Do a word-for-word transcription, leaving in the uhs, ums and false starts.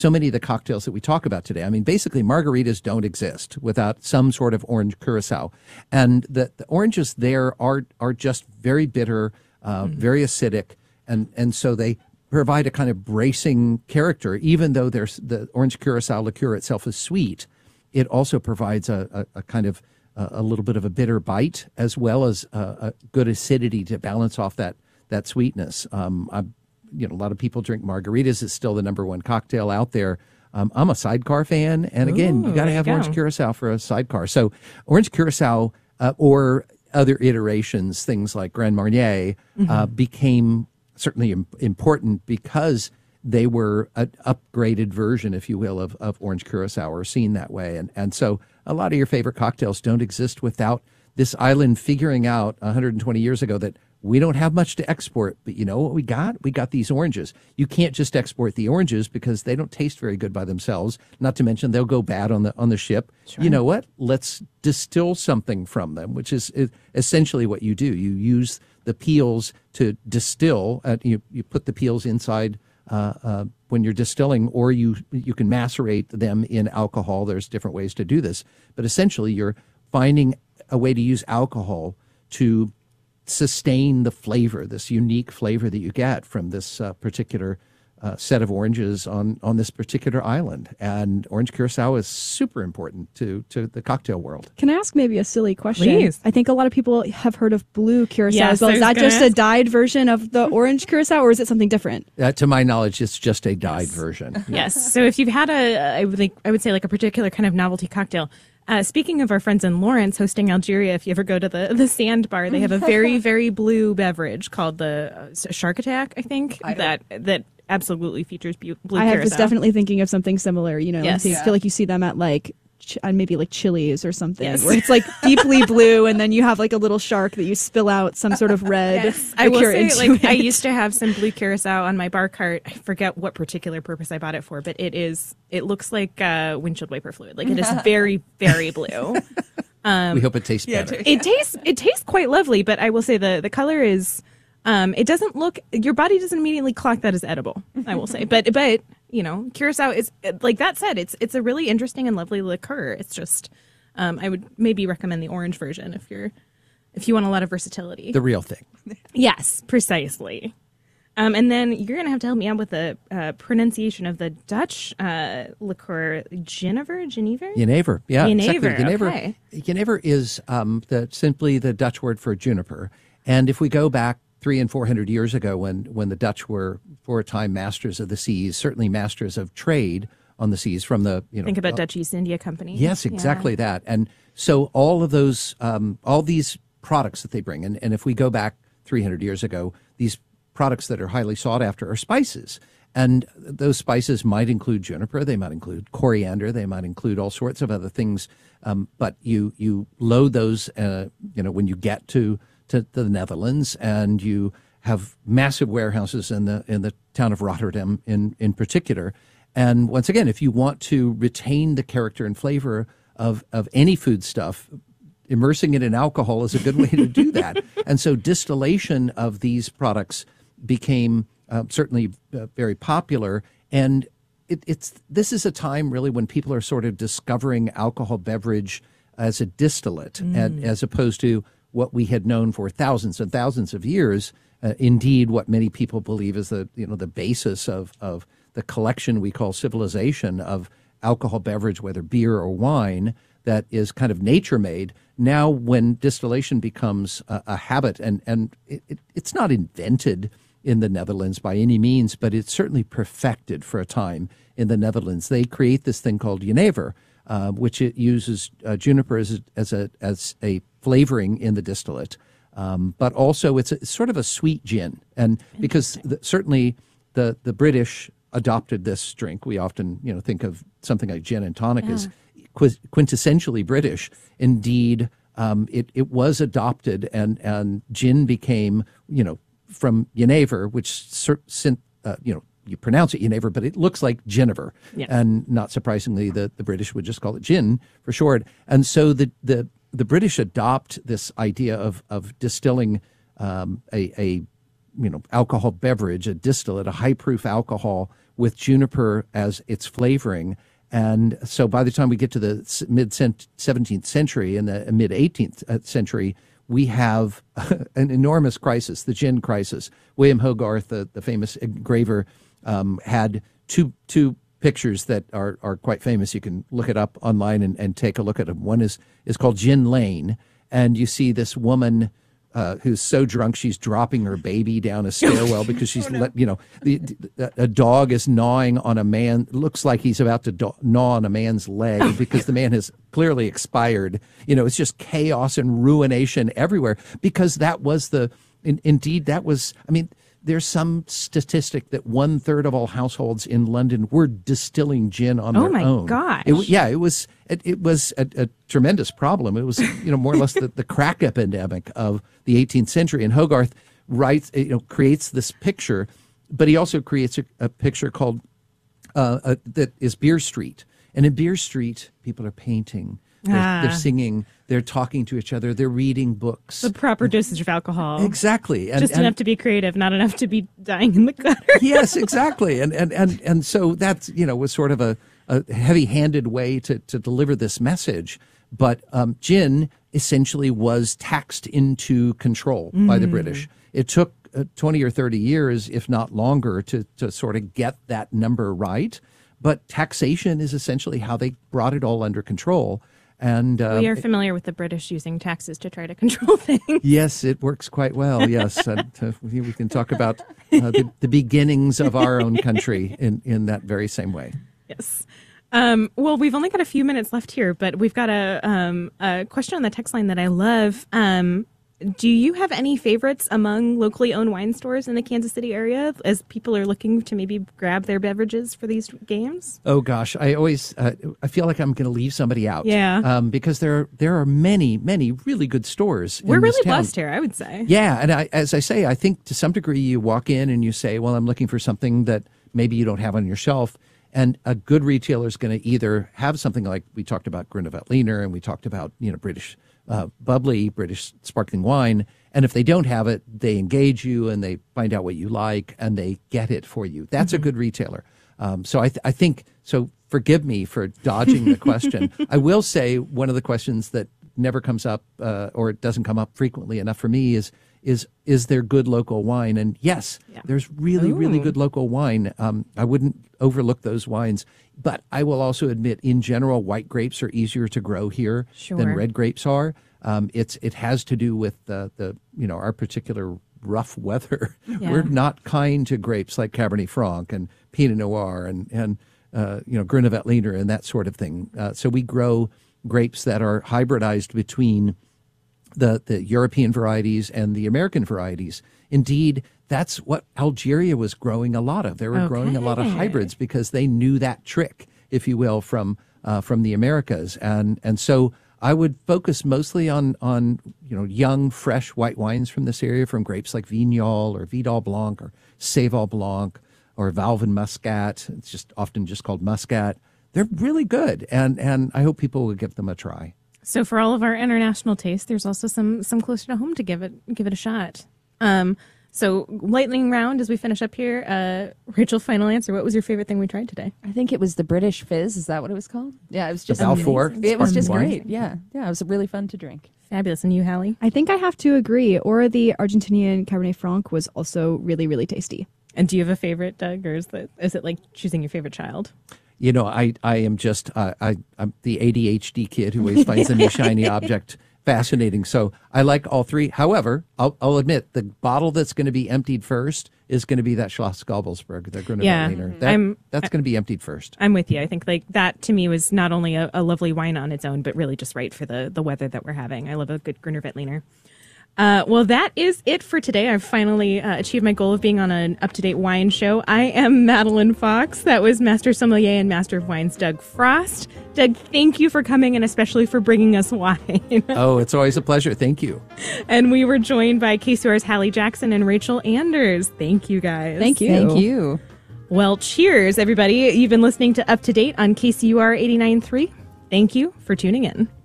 so many of the cocktails that we talk about today. I mean, basically, margaritas don't exist without some sort of orange curacao. And the, the oranges there are are just very bitter, uh, mm. very acidic, and, and so they provide a kind of bracing character. Even though there's, the orange curacao liqueur itself is sweet, it also provides a, a, a kind of uh, a little bit of a bitter bite, as well as uh, a good acidity to balance off that that sweetness. Um, I, you know, a lot of people drink margaritas. It's still the number one cocktail out there. Um, I'm a sidecar fan, and again, Ooh, you got to have orange go. curacao for a sidecar. So, orange curacao uh, or other iterations, things like Grand Marnier, mm-hmm. uh, became certainly im- important because they were an upgraded version, if you will, of, of orange curacao, or seen that way. And and so a lot of your favorite cocktails don't exist without this island figuring out one hundred twenty years ago that we don't have much to export, but you know what we got? We got these oranges. You can't just export the oranges because they don't taste very good by themselves. Not to mention they'll go bad on the on the ship. Sure. You know what? Let's distill something from them, which is, is essentially what you do. You use the peels to distill. Uh, you you put the peels inside uh, uh, when you're distilling, or you you can macerate them in alcohol. There's different ways to do this, but essentially you're finding a way to use alcohol to sustain the flavor, this unique flavor that you get from this uh, particular uh, set of oranges on, on this particular island. And orange curacao is super important to, to the cocktail world. Can I ask maybe a silly question? Please. I think a lot of people have heard of blue curacao yes, as well. Is that just ask. a dyed version of the orange curacao, or is it something different? Uh, to my knowledge, it's just a dyed yes. version. Yes. So if you've had a, I would, like, I would say like a particular kind of novelty cocktail, Uh, speaking of our friends in Lawrence hosting Algeria, if you ever go to the, the Sandbar, they have a very, very blue beverage called the uh, Shark Attack, I think, I that that absolutely features blue curacao. I was definitely thinking of something similar. You know, yes. I yeah. feel like you see them at like ch- uh, maybe like Chili's or something, yes. where it's like deeply blue, and then you have like a little shark that you spill out some sort of red. Yes. I will say, like, it. I used to have some blue curacao on my bar cart. I forget what particular purpose I bought it for, but it is. It looks like uh, windshield wiper fluid. Like, it is very, very blue. Um, we hope it tastes yeah, better. It, it tastes. It tastes quite lovely, but I will say the the color is. Um, it doesn't look. Your body doesn't immediately clock that as edible. I will say, but but you know, curacao is, like that said, it's it's a really interesting and lovely liqueur. It's just. Um, I would maybe recommend the orange version if you're if you want a lot of versatility. The real thing. Yes, precisely. Um, and then you're going to have to help me out with the uh, pronunciation of the Dutch uh, liqueur, Genever, Genever? Genever, yeah. Genever, exactly. Genever, okay. Genever is um, the, simply the Dutch word for juniper. And if we go back three and four hundred years ago, when, when the Dutch were for a time masters of the seas, certainly masters of trade on the seas from the, you know. Think about uh, Dutch East India Company. Yes, exactly yeah. that. And so all of those, um, all these products that they bring, and, and if we go back three hundred years ago, these products that are highly sought after are spices. And those spices might include juniper, they might include coriander, they might include all sorts of other things. Um, but you you load those, uh, you know, when you get to, to the Netherlands, and you have massive warehouses in the in the town of Rotterdam in, in particular. And once again, if you want to retain the character and flavor of, of any food stuff, immersing it in alcohol is a good way to do that. And so distillation of these products became uh, certainly uh, very popular. And it, it's this is a time really when people are sort of discovering alcohol beverage as a distillate, mm. and, as opposed to what we had known for thousands and thousands of years. Uh, indeed, what many people believe is the you know the basis of of the collection we call civilization of alcohol beverage, whether beer or wine, that is kind of nature made. Now, when distillation becomes a, a habit, and, and it, it, it's not invented in the Netherlands by any means, but it's certainly perfected for a time in the Netherlands. They create this thing called Jenever, uh, which it uses uh, juniper as a, as a as a flavoring in the distillate, um, but also it's, a, it's sort of a sweet gin, and because the, certainly the the British adopted this drink. We often, you know, think of something like gin and tonic yeah. as quintessentially British. Indeed, um, it it was adopted, and and gin became, you know, from Jenever, which uh, you know you pronounce it Jenever, but it looks like Genever, yes. and not surprisingly, the the British would just call it gin for short. And so the the the British adopt this idea of of distilling um, a a you know, alcohol beverage, a distillate, a high proof alcohol with juniper as its flavoring. And so by the time we get to the mid-seventeenth century and the mid-eighteenth century, we have an enormous crisis, the gin crisis. William Hogarth, the, the famous engraver, um, had two two pictures that are, are quite famous. You can look it up online and, and take a look at them. One is, is called Gin Lane, and you see this woman Uh, who's so drunk she's dropping her baby down a stairwell because she's, oh, no. let, you know, the, the, a dog is gnawing on a man. Looks like he's about to do- gnaw on a man's leg oh, because the man has clearly expired. You know, it's just chaos and ruination everywhere because that was the, in, indeed, that was, I mean, there's some statistic that one third of all households in London were distilling gin on oh their my own. gosh. It, yeah, it was it, it was a, a tremendous problem. It was, you know, more or less the, the crack epidemic of the eighteenth century. And Hogarth writes, you know, creates this picture, but he also creates a, a picture called uh, a, that is Beer Street. And in Beer Street, people are painting. They're, ah. they're singing, they're talking to each other, they're reading books. The proper dosage of alcohol. Exactly. And, Just and, enough to be creative, not enough to be dying in the gutter. Yes, exactly. And and, and and so that's, you know, was sort of a, a heavy-handed way to, to deliver this message. But um, gin essentially was taxed into control mm. by the British. It took uh, twenty or thirty years, if not longer, to, to sort of get that number right. But taxation is essentially how they brought it all under control. And uh, we are familiar with the British using taxes to try to control things. Yes, it works quite well. Yes, and, uh, we can talk about uh, the, the beginnings of our own country in, in that very same way. Yes. Um, well, we've only got a few minutes left here, but we've got a, um, a question on the text line that I love. Um, do you have any favorites among locally owned wine stores in the Kansas City area as people are looking to maybe grab their beverages for these games? Oh gosh, I always uh, I feel like I'm going to leave somebody out. Yeah, um, because there are, there are many many really good stores. We're in really this town. blessed here, I would say. Yeah, and I, as I say, I think to some degree you walk in and you say, "Well, I'm looking for something that maybe you don't have on your shelf." And a good retailer is going to either have something like we talked about Gruneveltliner and we talked about, you know, British uh, bubbly, British sparkling wine. And if they don't have it, they engage you and they find out what you like and they get it for you. That's mm-hmm. a good retailer. Um, so I, th- I think, so forgive me for dodging the question. I will say one of the questions that never comes up uh, or it doesn't come up frequently enough for me is, is is there good local wine? And yes, yeah. there's really, Ooh. really good local wine. Um, I wouldn't overlook those wines. But I will also admit, in general, white grapes are easier to grow here sure. than red grapes are. Um, it's it has to do with the, the you know our particular rough weather. Yeah. We're not kind to grapes like Cabernet Franc and Pinot Noir and and uh, you know Gruneveltliner and that sort of thing. Uh, so we grow grapes that are hybridized between the the European varieties and the American varieties. Indeed, that's what Algeria was growing a lot of. They were okay. growing a lot of hybrids because they knew that trick, if you will, from uh, from the Americas. And and so I would focus mostly on on you know young, fresh white wines from this area, from grapes like Vignol or Vidal Blanc or Seyval Blanc or Valvin Muscat. It's just often just called Muscat. They're really good, and and I hope people will give them a try. So for all of our international taste, there's also some some closer to home to give it give it a shot. Um, so lightning round as we finish up here. Uh, Rachel, final answer. What was your favorite thing we tried today? I think it was the British Fizz. Is that what it was called? Yeah, it was just the Balfour. It was just wine. great. Yeah, yeah, it was really fun to drink. Fabulous. And you, Hallie? I think I have to agree. Or the Argentinian Cabernet Franc was also really, really tasty. And do you have a favorite, Doug, or is that is it like choosing your favorite child? You know, I, I am just, uh, I, I'm the A D H D kid who always finds a new shiny object fascinating. So I like all three. However, I'll, I'll admit the bottle that's going to be emptied first is going to be that Schloss Gabelsberg, the Gruneveltliner. Yeah, that, I'm, that's going to be emptied first. I'm with you. I think like that to me was not only a, a lovely wine on its own, but really just right for the, the weather that we're having. I love a good Gruneveltliner. Uh, well, that is it for today. I've finally uh, achieved my goal of being on an up-to-date wine show. I am Madeline Fox. That was Master Sommelier and Master of Wines, Doug Frost. Doug, thank you for coming and especially for bringing us wine. Oh, it's always a pleasure. Thank you. And we were joined by K C U R's Hallie Jackson and Rachel Anders. Thank you, guys. Thank you. Thank you. Well, cheers, everybody. You've been listening to Up to Date on K C U R eighty-nine point three. Thank you for tuning in.